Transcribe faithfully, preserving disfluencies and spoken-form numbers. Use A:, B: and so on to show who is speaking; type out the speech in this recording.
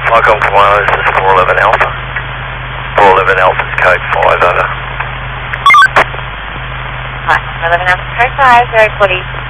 A: Flycom Commando, this is four eleven Alpha. four eleven Alpha's code five, over.
B: Hi, four eleven Alpha code five, zero forty.